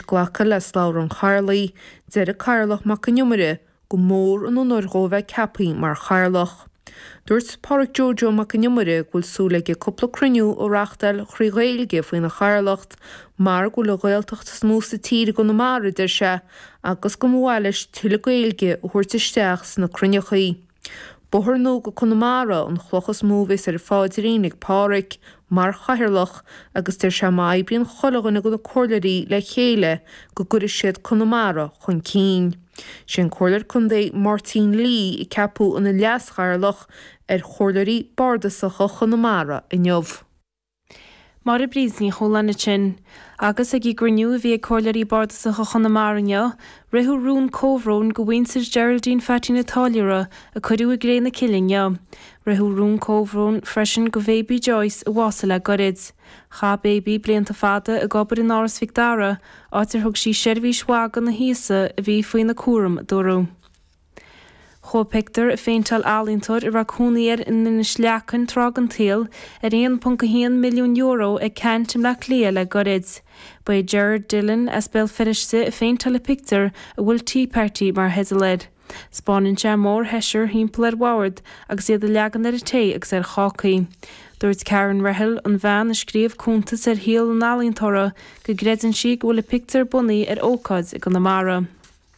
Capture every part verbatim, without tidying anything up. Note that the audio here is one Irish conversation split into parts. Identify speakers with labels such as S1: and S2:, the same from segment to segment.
S1: ghlacha le slár an charlaí, deir a carlach mac an numere, go mór an onor bheith capaí mar charlach. Dúirt Pádraig Jojo mac an numere gúil súlaige cúpla cruniú ó reachtal chríghilge faoin na charlacht, mar gúil a ghailteacht smúsa tíre go na mara idir se, agus go mháilis tuile gailge ó thuirtisteach sna crunnechaí. Bothar nó go Connemara an chlochas móvis ar fáidirínig Pádraig mar chairlach agus tir se mai bíon cholagan go na cóirlaí le chéile go gurir siad Connemara chun cín. Sin cóirlar chun é Martin Lee i capú an na leas chairlach ar chóirlaí bardasacha Connemara i neamh.
S2: Mar a brís ní cholanna sin, agus ag i grniú a bhí a cóirlaí bardasacha Connemara neo, rithú rún cóhrón go bhaintir Geraldine Fatty Natáliara a chuidú a gré na cilling neo. Rithú rún cóhrón freisin go Baby Joyce a wasa le gorid. Cha Baby blianta fada a gobar in áras Vicdara, áitir thug sí seirbhí swagan na híosa a bhí faoin na cuaram dorú. Cho pictar a féintal alíntor i racúnaíar in na sleachan trag an taal ar one point five milliún euro ag cantim le clia le gorid. Ba Gerard Dillon as bel feriste a féintal a pictar a bhfuil Tea Party mar headaled. Spánin se mór heisir hímpel ar waward agus iad a leagan ar a té agus ar chácaí. Dúirt Karen Rahil an bhean a scríomh cúntas ar híal an alíntora go greidann si go bhfuil a pictar bunaí ar ócáid ag an na mara.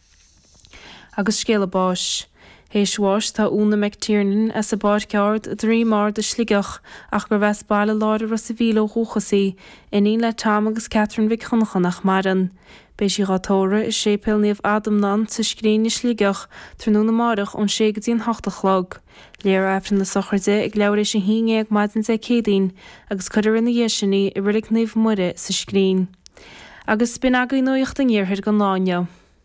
S2: Agus scéal a báis. Héisháis tá úna meid tíirnin as a báid ceard a drí mar de sligach ach gur bheits baile láidir ras a bhíle chuchasaí iní le Tam agus Catherine Vic chunachanach maran. Béis i rátóra is sépil níomh Adam Nan sa scrín is sligach trúna na marach ón sé go dtíon hochtachlog. Léir eftir na sochirde ag leabhar is a híine ag maidin sé cédaín agus chuidir in na dhéisinaí i rilik níomh muire sa scrín. Agus bin agaí nuocht an gghearthir go láinne.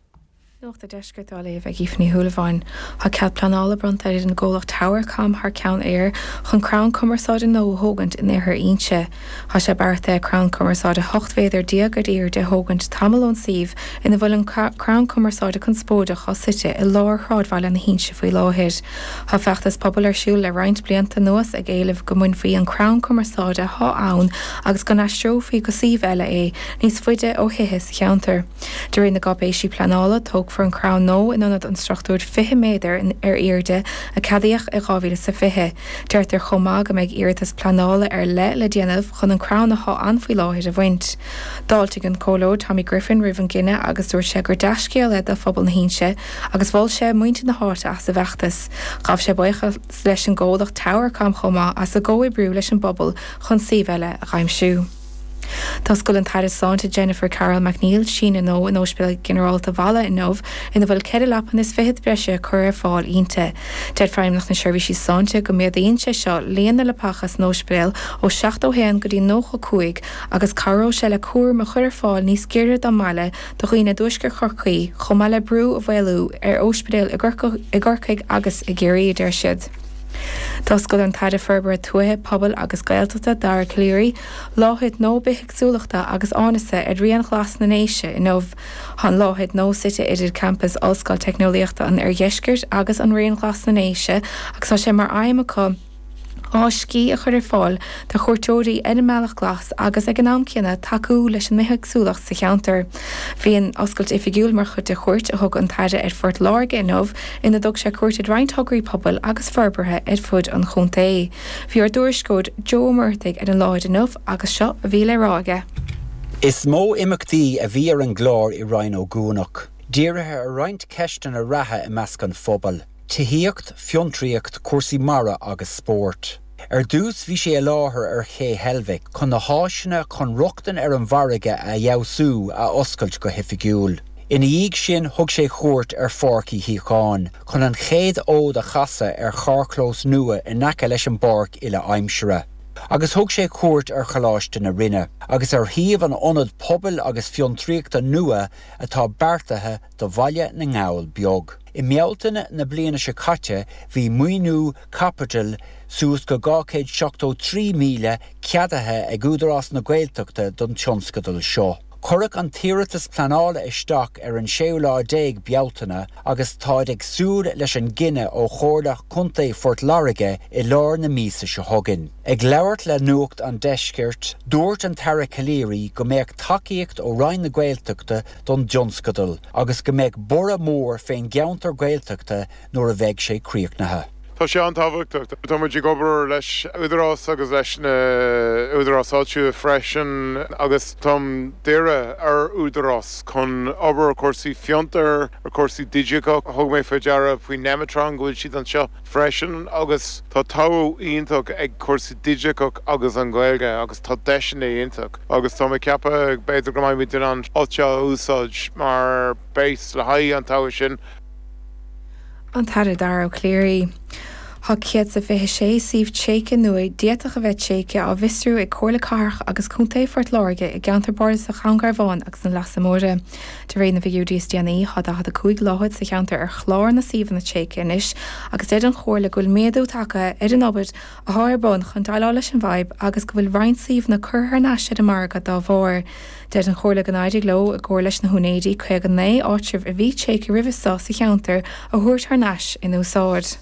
S3: Nuach a deisgurtála bheith gífní thuúlaháin, Tá cead planála branta ar an ggólacht Tower Cam th ceann air chun Crown Commerceáide nó thógant in éair inse. Tá sé bearta Crown Commerceáide hocht féidir diagar ír de thógant tamálón siomh ina bhfuil an Crown Commerceáide chun spóide chá site i láir chráidbhaile na hínse faoi láthir. Tá feachtas pobl ar siúil le roinnt blianta nuas ag éileh go mun faoi an Crown Commerceáide thá ann agus go nastrófaí go síomh eile é níos fuide ó hithis cheantar. During na gabéisí planála tóg for an Crown nó in anad an struchtúr fiche méidir in ar irde a cadíoch i gáhíle sa fiche. Deirtar ar chomá go méid irtas planála ar le le déanamh chun an Crown a há anfaoi láthir a bhaint. Dáiltigh an cóló Tommy Griffin rih an gine agus dúir sé gur deiscéal le a phobal na hínse agus bhil sé muinte na háirte as sa bheachtas. Ghabh sé buocha leis an ggódach Tower Cam chomá as a ggói brú leis an bobbal chun síomheile a chaimsú. Tá scoil an taire sáinte Jennifer Carroll McNeil sin in nó in óspéil Generálta Vala in nómh ina bhfuil cead lapan is fihid breise chur ar fáil ionte. Dead fearm nach na seirbhísí sáinte go méad aon sé seo léana le pachas nóspéil ó seacht ó héan go dtí nócha cuaig agus caró se le cuair mo chur ar fáil níos céire do maiile do chuoine dúisgur chorcaí chomá le brú a bhfuilú ar óspéil i gcorcaig agus i géirí idir siad. Tá scoil an taide ferber tuathe pobl agus gailteachta dar cléirí láthid nó bitheagsúlachta agus ánasa ar rion chlas na néise in nómh han láthid nó site idir campus Ollscoil Technoliaachta an ar dheisgirt agus an rion chlas na néise agus tá sé mar aimimecha á cí a chur ar fáil de chuirtóirí ina meach glas agus ag an amcinna takeú leis an mitheagsúlacht sa cheantar. Bhíon oscailt ifigiúil mar chud de chuirt a thug an taide ar Fort Láirge in nómh ina dog sé cuairtead rointhagaí pobl agus ferberthe ar fud an chuntaí. Bhí ar dúirscóid Joe Murtig ar an láid in nómh agus seo a bhí le ráige.
S4: Is mó imachtaí a bhí ar an glár i Rhino Gúnach. Díirithe a roint ceistan a rathe i meascan phobal. Tíhíocht, fiontraíocht, cuasaí mara agus spórt. Ar dús bhí sé láthair ar ché Helvic chun na háisina chun ruchtan ar an bharige a dheabhsú a oscailt go hifigiúil. Ina dhéag sin thug sé chuairt ar fórcaí híocháin chun an chéad ód a chasa ar charclós nua in aice leis an barc ile aimsire. Agus thug sé cuairt ar chaláiste na rinne, agus ar thaobh an ionad pobal agus fiontraíochta nua atá beartathe do bhaile na ngáil beag. I mealtaine na bliana se caite bhí muoinú capital suas go gácéad seachtó trí míle ceadathe ag údarás na Gaeltachta don tionscadal seo. Corach an tíreachtas planála isteach ar an séolá déag bealtaine agus táid ag súil leis an gine ó chóirlach chuntaí Fort Larige i lár na mísa se thugann. Ag leabhart le nuacht an deisceart, dúirt an Tara Calleary go mbeadh tacaíocht ó Ryan na Gaeltachta don Johnscadal agus go mbeadh bora mór féin geantar Gaeltachta nuair a bheidh sé críochnathe.
S5: Tá sé an tábhachtach, Tá muid gobar leis údarrás agus leis na údarrásáiltiú freisin agus tom deire ar údarrás chun obair cuasaí fiontar ar cuasaí digiacha thug mé fa deara faoi Nematron gohfuil siad an seo freisin agus tá táú ionach ag cuasaí digiacha agus an Gaeilge agus tá deisina ionach agus tá mé ceapa ag beidir go mbeidh duine an áilte úsáid mar béis le haí an táha sin.
S3: An tar dar ó cléirí. Tá ciad sa bheitthe sé síomh téice nua diaach a bheith téice á bhisrú ag cóla carch agus chuntaí Fort Larige i gceantar bar sa Changarmháin agus an Lassamóra. De réad na bhíúdíos déanaí had a had a cúig láthid sa cheantar ar chlár na síomh na téice inis agus iad an chóirla goil méadú take ar an obaid a thairbun chun dáilá leis an bhaib agus go bhfuil rein síomh na churthar neise de marga dá bhór. Dead an chóirla gan aidig lo a ggóir leis na húnéidí chuig an né áitrih a bhí téice rihistá sa cheantar a thuairt th neis in úsáid.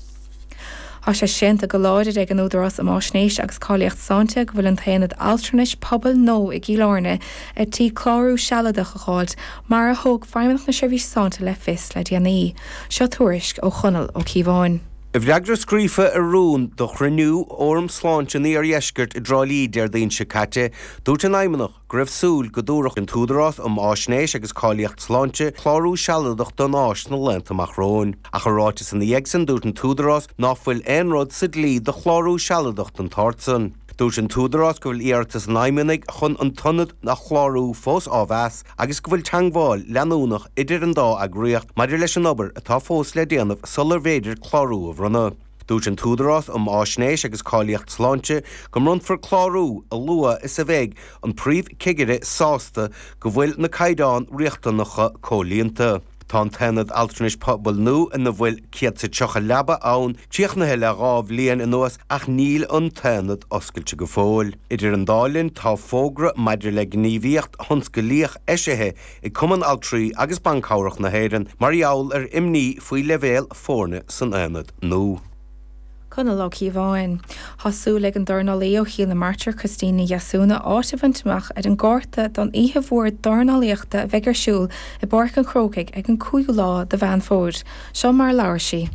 S3: Tá sé sin a go láidir ag an údarrás am áisnéis agus cáilíocht Santa go bhfuil an taanad altranis pobal nó i gcíláirne ag tí chlárú sealadach a cháilt mar a thug feimimech na seirbhís Santa le fis le déanaí. Seo tuairisc ó chonal ó Cíbháin.
S6: I bhreagra scrífa a rún do chruinniú orm sláinte ní ar dheisceart i drálí dear daon se caite, dúirt an aimimeach go raibh súil go dúrach an túdarrás am áisnéis agus cáilíocht sláinte chlárú sealadach don áis na lenta amach róin. A chu ráite san na dhéagsan dúirt an túdarrás ná bhfuil aon rud sa dlí do chlárú sealadach don tartsan. Dúirt an túdarrás go bhfuil iartas an aimimeach chun an tonad na chlárú fós ábheas agus go bhfuil teangmháil leanúnach idir an dá a gríocht maidir leis an obair atá fós le déanamh sular féidir chlárú a bhrunna. Dúirt an túdarrás am áisnéis agus cáilíocht sláinte go run for chlárú a lua is a bheith an príomh cigeire sásta go bhfuil na caighdeán riachtannacha cólíonta. Tá an tainad altranis pobal nó in na bhfuil ciad sa teocha leaba ann tíoch na heile rábh líon in nuas ach níl an tainad oscailte go fóil. Idir an dálinn tá fógra maidir le gníomhíocht thunscailíoch eisethe i cuman altraí agus bancáireach na héireann mar eall ar imní faoi levéal fórne san aonad nó.
S3: Conna lá Cíbháin. Thasú le an darnalaí ó Chiail na Martir Christína Jasúna áitihintach ar an gáirta don ihe mhór darnalaíochta bheitgarsúil i barc an Crócaig ag an cúig lá de bhean fód. Seo mar leabhar sí.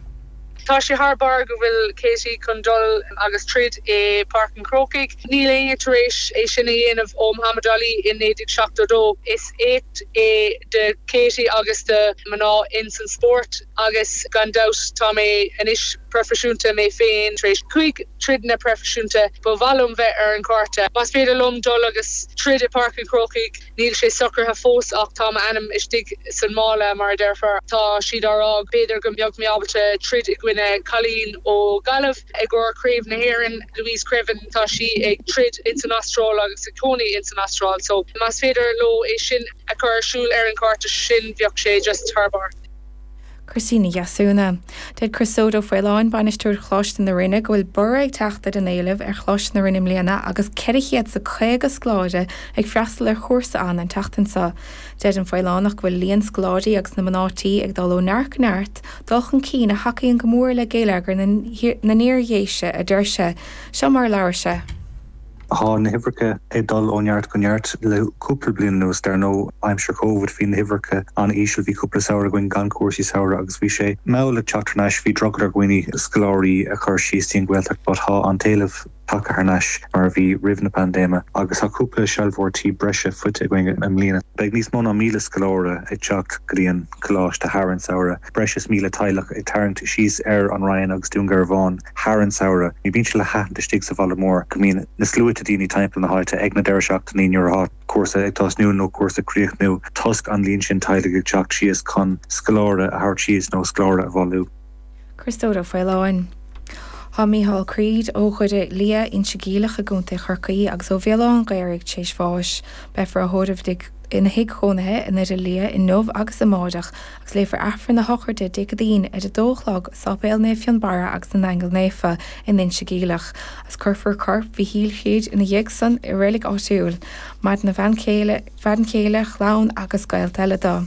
S7: Tá sé Harbar go bhfuil Katie Condol agus trid é Park an Crócaig. Níl é éis é sinna dhéanamh ó Muhammad Ali in éidir seachtó. Is éit é de Katie agus de maná Insan Sport agus gandát tá mé inis profisiúnta mé féin trééis chuig trid na profisiúnta ba bhallum bheith ar an carta. Mas féidir lom dul agus trid i Park an Crócaig níl sé sucr ha fós ach tá anam istig san mála mar derfar tá siad ará beidir go beag mé ábate trid i gwine Colleen ó Galah ag gur Craven na Héireann Louise Craven tá si ag trid internastral agus Tony internastral so mas féidir lo é sin a chuirsúil ar an carta sin bheoh sé just Harbar.
S3: Christína Jasúna. Dead Crisódó foiáin banistúr chláiste na rinne go bhfuil bur ag teachta den éileh ar chláiste na rinnim léana agus ceirichéad sa chuig a scláide ag freastal ar chósa an an teachtansa. Dead an foiánach bhfuil líon scládaí agus na manátí ag dal ó neart neart dulchan cí na hacaíon go mór le géileagar na níorhéise a dúirse. Seo mar leabharse.
S8: Há na hifrice é dul ónneart goneart le cúpla bliain nuas dar nó aimsir COVID hí na hifrice an ísisiil bhí cúpla saoir goin gan cuasaí saoir agus bhí sé me le teachtarnáis bhí drogad ar gcuoine scoláirí a chur síostíon ghilteach bud há an taobh take harnáis mar bhí rih na pandéma agus tá cúpla sealmhórtaí breise fute going am líana. Beag níos mó ná míle scoláire ag teacht gríon coláis de Haran saoire. Breis míle tailech ag tarrant síos ar an Ryan agus dúngar bháin Haran saoire. Ní bíonn se le hatan de stig sa bhalla mór go mín na slúite daoine timp na háite ag na deirseach ní nuair há cuasa ag tás nú nó cuasa críoch nú tusk an líon sin tailige ag teacht síos chun scoláire a thart síos nó scoláire a bhú.
S3: Cristódó foiáin. Tá Mícheál Creed ó chuide lia in sigílach a gúnta churcaí agus ó bhéán gaiirigh tééis fáis be for a thuirimh ina hiig chonathe in idir lia in nómh agus amádach agus léfar affran na hochirde dig a dtín ar a dóchlag sapéil néfion bara agus an angel néfa in in sigílach as curfar corp bhí híl chiad ina dhéag san i rélig áitiúil, maid na bhean chéile chlán agus gail teile dá.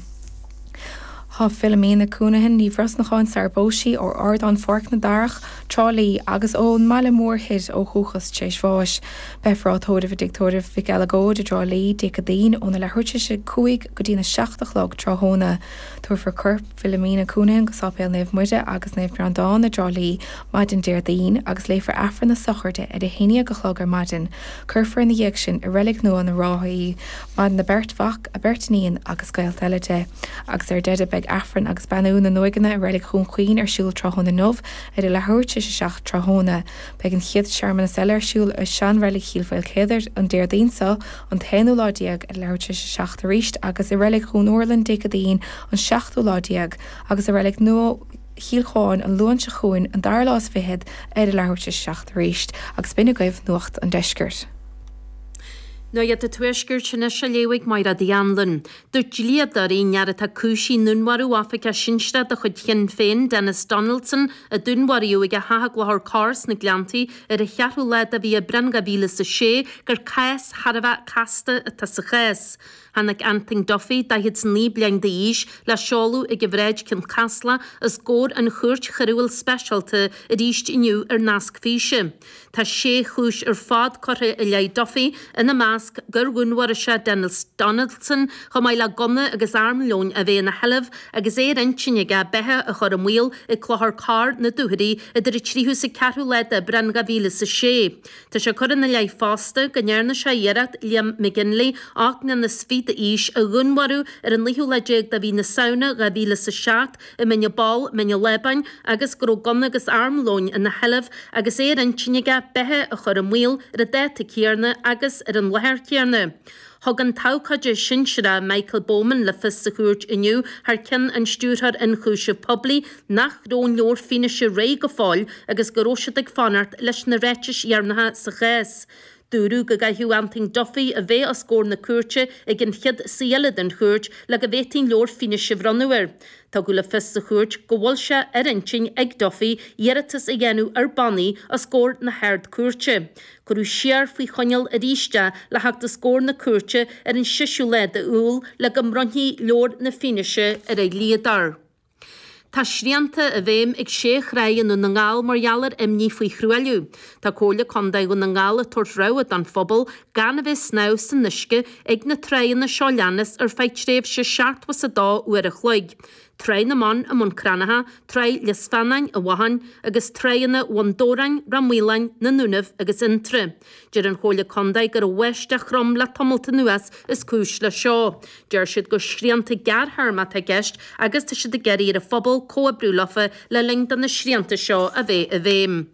S3: Tá Philomena Cúnahan ní bhras na cháin sarbóisí ó ard an forc na darach, trálí agus ón meile mórthid ó chuchas tééis fáis. Befrátóidh dictóidh bhí eilagóid a drálí dig a dtín óna le thuirte se cuaig go dtína seachtachlog tráthóna. Tuair for curp Philomena Cúnahan go sapéil néamh muide agus néamh breandáin a drálí maidin déir daoin agus léfar affran na sochirde ar a héine go chlog ar maidin. Curfar na dhéag sin i relic nua na ráthaí, maidin na bertfach a bertaníon agus gail teilete. Agus ar dead a beg affran agus banú na nóigeanna a rélig chun chuoin ar siúil tráthóna nómh ar i lethúirte se seach tráthóna. Beg an chiad seaarman na seile ar siúil a sean rélig chiilfeil chéidir an déir daonsa an taanú ládiag a lethúirte se seach a ríist agus i rélig chun orlan dig a daon an seachtú ládiag agus a rélig nó chiilcháin an luan se chuin an dar lás fihead ar i lethúirte se seach a ríist agus binne gaibh nuacht an deisgirt.
S9: No iad a tuaisgur sinna se léigh mar a dhéanlan. Dúirt líadar í nearad a cúsí nunwarú Africa sinsta a chud chin féin Dennis Donaldson a dúnwarú ag a hathagwahar cars na glantaí ar a chearú leid a bhí a branga bhíle sa sé gur cais harabh casta a ta sa chais. Hannig Anting Duffy da hid ní bliang de ís le seolú ag a bhréid cin casla as gór an chuirt chorúil specialta a ríist inniu ar nasc físe. Tá sé chúis ar fád cortha i le Duffy ina másc gur gúnhar se Dennis Donaldson chu mai le gomna agus armlón a bhé na heileh agus é rintinne ga bethe a chur mhuiil i clothar car na dúthaí idir i tríú sa cearú leid a branga bhíle sa sé. Tá se chuir na le fásta go nearna se dhéirecht Liam McGinley ach na na sfí de ís a gunwarú ar an liú leéag da bhí na saona ga bhíle sa seach i minne ball minne lebain agus go gomna agus armlóin in na heileh agus é rintinne bethe a chur mhuiil ar a déta céarna agus ar an lehair céarna. Thug an tácaide sinsere Michael Bowman le fis sa chuirt inniu haar cin an stúrthar in chúise poblí nach rón leor fine se ré go fáil agus goróisiad ag fanart leis na réitis dhearnathe sa chés. Dúrú go gaithú Anting Duffy a bheith a scór na cuairte ag an chiad síile den chuirt le go bhétín leor fine se bhranúir. Tá go le fis sa chuirt go bhfuil se ar intin ag Duffy dhearatas a dhéanú ar bannaí a scór na hard cuairte. Curú siar faoi choneal a ríiste le heach a scór na cuairte ar an siisiú leid a úl le go mronnhí leor na fineise ar ag líadar. Tá sríanta a bhéim ag sé chrainn na ngáil margheallar imní faoi chruailú. Tá cóla condaigh na ngála tuairráad an phobal gan a bheith sná san nuisce ag na train na seo leannas ar feid tréimh se seaartha sa dá uair a chluig. Trein na man am an cranatha, trei les fannain a wahan agus treina wandórain, ramhuilain na núnah agus intre. Deir an chóla condaigh gur a weiste chrom le tomulta nuas is cúis le seo. Deir siad go sríanta gar harma a gist agus tá siad a geirí ar a phobal có a brúlafa le lingdan na sríanta seo a bheith a bhéim.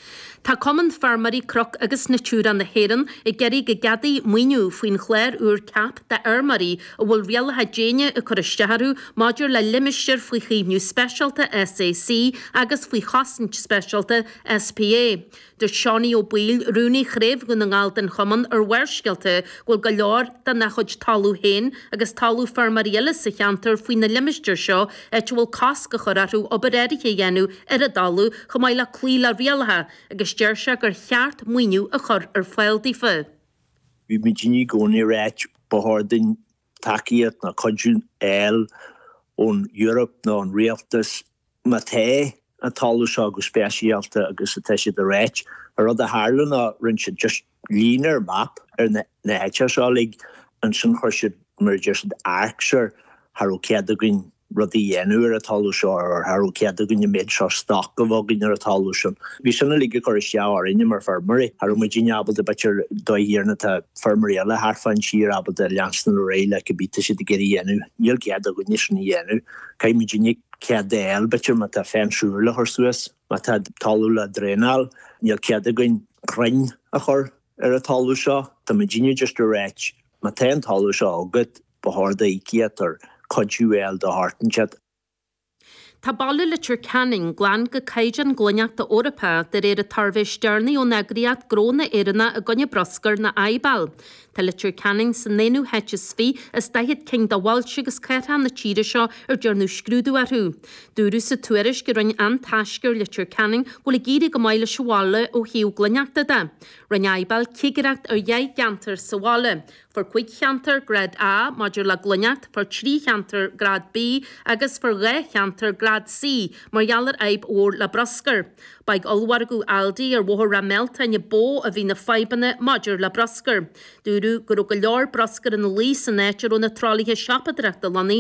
S9: Tá common farmarí croc agus na túra na héan i geirí go gadaí muoinú faoin chléir úr cap de armarí a bhfuil rialathe déine a chur isteharú maidir le limisteir faoi chiomhnú specialta S A C agus faoi chasint specialta S P A. Der Seánaí ó Bíl rúnaí chréibh go na ngáil den chuman ar bhuirsceilte bhfuil go leor den na chuid talú héin agus talú farmaríile sa cheantar faoin na limisteir seo et bhfuil cas go chorarú ob réirithe dhéanú ar a dalú chu mai le clí le rialathe agus deir se gur cheart muoinú a chur ar fáildífa.
S10: Bhí mé déine gcónaí réit betharding takeíocht na coidún eil ón Europe ná an rialtas ma té a talú seo go spéisialta agus a teisi de réit ar rud a Harlan a rinse just línar map ar na éite seo lig an sin chuirse mar just arcsir harú cead a gin rudí dhéanú ar a talú seo ar harú cead a gin méid seo stoc go bhgin ar a talú sin. Bhí sinna lig chuir seáar inne mar farmarí harú mu díine abal de betir dóhíarna tá farmarí eile harfan siar abal de leansna ré le go bíta si de geirí dhéanú. Níl cead a go níosna dhéanú. Cai mu díine cead éil betir má tá féinsúla chuir suas, má tá talú le dréanál, níl cead a gin crainn a chur ar a talú seo, tá mu díine just a réit. Má tá an talú seo agad bethorda íciad ar coidú eil de hartansead.
S9: Tá balle litir canning glan go caijan glunneach de Europa der er a tarvis sternni o negriat grona erna a gonne broscar na aibal. Tá litir canning san néú hetjes fi as dahid king da walsigus cehan na tíide seo ar dearnú scrúdú arú. Dúrú sa tuairis go rin an taisgur litir canning go le gíri go maile seále ó hiú glunneachta da. Rin aibal kigeracht ar jai gantar sa wale. For quick chanter grad A, module la glunneacht, for trí chanter grad B, agus for re chanter grad C, mar jaller aib oor la brosker. Baig olwargu aldi ar wohor ramelta en je bo a vi na faibane module la brosker. Dúru gur go leor brosker in lís an etcher on na trolige shoppadrecht a lani